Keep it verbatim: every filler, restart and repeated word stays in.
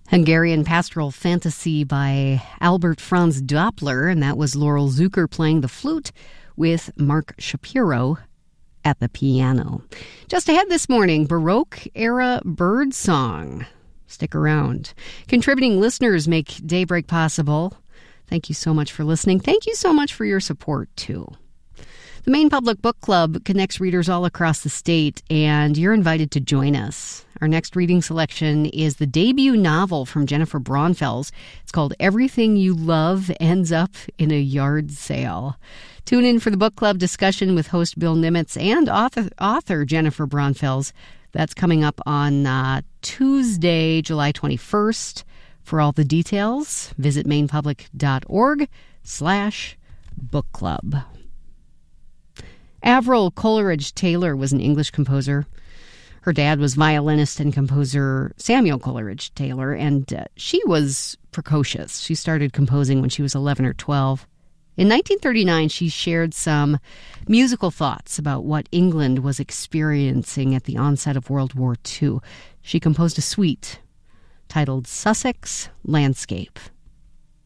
Hungarian Pastoral Fantasy by Albert Franz Doppler, and that was Laurel Zucker playing the flute with Mark Shapiro at the piano. Just ahead this morning, Baroque-era bird song. Stick around. Contributing listeners make Daybreak possible. Thank you so much for listening. Thank you so much for your support, too. The Maine Public Book Club connects readers all across the state, and you're invited to join us. Our next reading selection is the debut novel from Jennifer Braunfels. It's called Everything You Love Ends Up in a Yard Sale. Tune in for the book club discussion with host Bill Nimitz and author, author Jennifer Braunfels. That's coming up on uh, Tuesday, July twenty-first. For all the details, visit mainepublic.org slash book club. Avril Coleridge Taylor was an English composer. Her dad was violinist and composer Samuel Coleridge Taylor, and uh, she was precocious. She started composing when she was eleven or twelve. In nineteen thirty-nine, she shared some musical thoughts about what England was experiencing at the onset of World War Two. She composed a suite titled Sussex Landscape.